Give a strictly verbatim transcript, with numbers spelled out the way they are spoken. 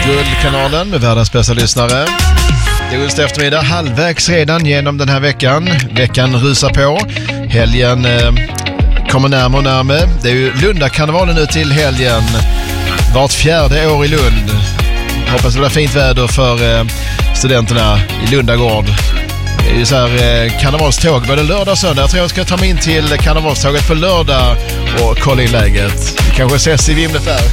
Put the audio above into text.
Guldkanalen med världens bästa lyssnare. Det är just eftermiddag, halvvägs redan genom den här veckan. Veckan rusar på. Helgen eh, kommer närmare och närmare. Det är ju Lundakarnevalen nu till helgen. Vart fjärde år i Lund. Hoppas det blir fint väder för eh, studenterna i Lundagård. Det är ju så här eh, karnevalståg både lördag och söndag. Jag tror jag ska ta mig in till karnevalståget på lördag och kolla in läget. Vi kanske ses i vimlet där.